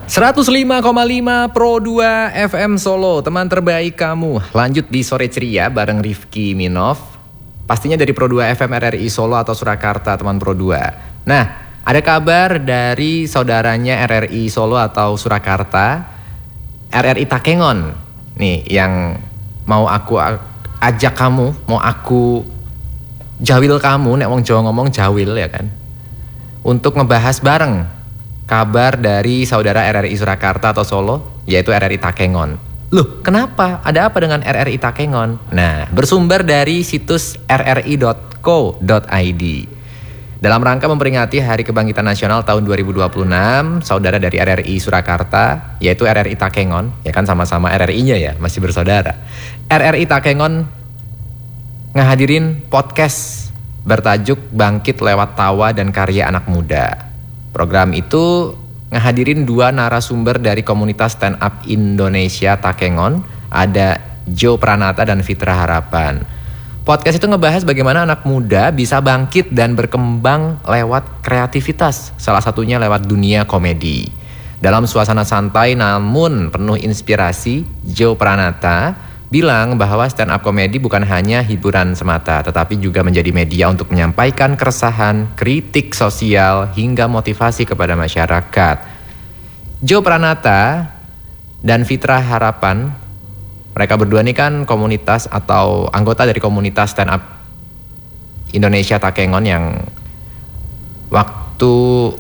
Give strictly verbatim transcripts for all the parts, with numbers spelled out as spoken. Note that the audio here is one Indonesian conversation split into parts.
seratus lima koma lima Pro dua F M Solo, teman terbaik kamu. Lanjut di Sore Ceria bareng Rifki Minov. Pastinya dari Pro dua F M R R I Solo atau Surakarta, teman Pro dua. Nah, ada kabar dari saudaranya R R I Solo atau Surakarta, R R I Takengon. Nih, yang mau aku ajak kamu, mau aku jawil kamu, nek wong Jawa ngomong jawil ya kan. Untuk ngebahas bareng kabar dari saudara R R I Surakarta atau Solo, yaitu R R I Takengon. Loh, kenapa? Ada apa dengan R R I Takengon? Nah, bersumber dari situs r r i dot co dot i d. Dalam rangka memperingati Hari Kebangkitan Nasional tahun dua ribu dua puluh enam, saudara dari R R I Surakarta, yaitu R R I Takengon, ya kan sama-sama R R I-nya ya, masih bersaudara. R R I Takengon ngehadirin podcast bertajuk Bangkit Lewat Tawa dan Karya Anak Muda. Program itu ngehadirin dua narasumber dari komunitas stand up Indonesia Takengon, ada Joe Pranata dan Fitra Harapan. Podcast itu ngebahas bagaimana anak muda bisa bangkit dan berkembang lewat kreativitas, salah satunya lewat dunia komedi. Dalam suasana santai namun penuh inspirasi, Joe Pranata bilang bahwa stand up komedi bukan hanya hiburan semata, tetapi juga menjadi media untuk menyampaikan keresahan, kritik sosial, hingga motivasi kepada masyarakat. Joe Pranata dan Fitra Harapan, mereka berdua ini kan komunitas atau anggota dari komunitas stand up Indonesia Takengon yang waktu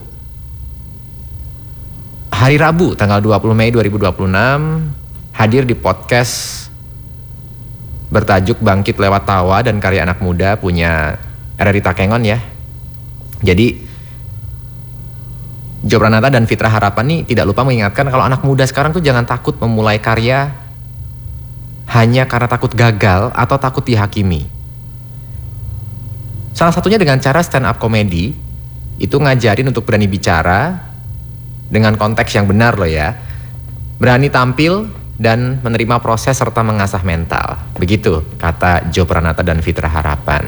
hari Rabu tanggal dua puluh Mei dua ribu dua puluh enam hadir di podcast bertajuk Bangkit Lewat Tawa dan Karya Anak Muda punya R R I Takengon ya. Jadi Joe Pranata dan Fitra Harapan nih tidak lupa mengingatkan kalau anak muda sekarang tuh jangan takut memulai karya hanya karena takut gagal atau takut dihakimi. Salah satunya dengan cara stand up komedi, itu ngajarin untuk berani bicara dengan konteks yang benar loh ya. Berani tampil dan menerima proses serta mengasah mental. Begitu kata Joe Pranata dan Fitra Harapan.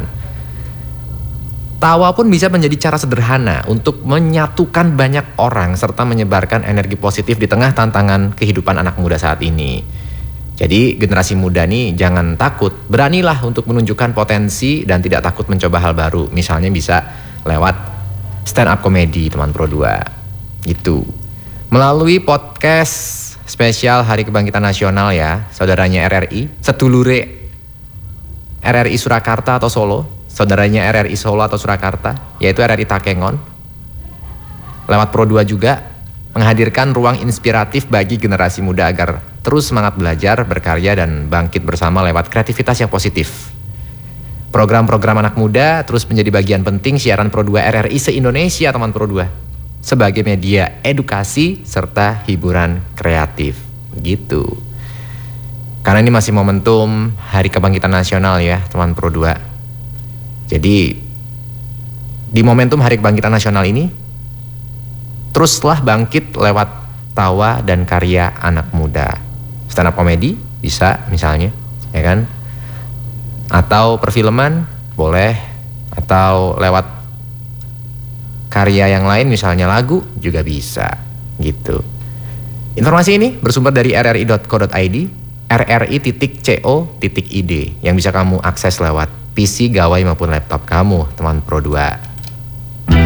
Tawa pun bisa menjadi cara sederhana untuk menyatukan banyak orang serta menyebarkan energi positif di tengah tantangan kehidupan anak muda saat ini. Jadi generasi muda nih jangan takut, beranilah untuk menunjukkan potensi dan tidak takut mencoba hal baru. Misalnya bisa lewat stand up komedi, teman Pro dua. Gitu. Melalui podcast spesial Hari Kebangkitan Nasional ya, saudaranya R R I, sedulure R R I Surakarta atau Solo, saudaranya R R I Solo atau Surakarta, yaitu R R I Takengon. Lewat Pro dua juga menghadirkan ruang inspiratif bagi generasi muda agar terus semangat belajar, berkarya dan bangkit bersama lewat kreativitas yang positif. Program-program anak muda terus menjadi bagian penting siaran Pro dua R R I se-Indonesia, teman Pro dua. Sebagai media edukasi serta hiburan kreatif gitu. Karena ini masih momentum Hari Kebangkitan Nasional ya, teman Pro dua. Jadi di momentum Hari Kebangkitan Nasional ini teruslah bangkit lewat tawa dan karya anak muda. Stand up komedi bisa misalnya, ya kan? Atau perfilman boleh, atau lewat karya yang lain misalnya lagu juga bisa gitu. Informasi ini bersumber dari r r i dot co dot i d, r r i titik co titik i d yang bisa kamu akses lewat P C, gawai maupun laptop kamu, teman Pro dua.